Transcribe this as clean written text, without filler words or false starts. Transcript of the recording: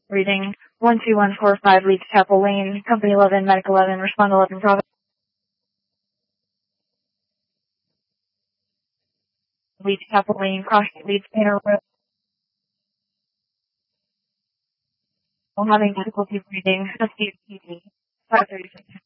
Reading 12145 Leeds Chapel Lane, Company 11, Medic 11, respond 11 Bravo. Leeds Chapel Lane, cross Leeds Painter Road. I'm having difficulty reading SDPD 536.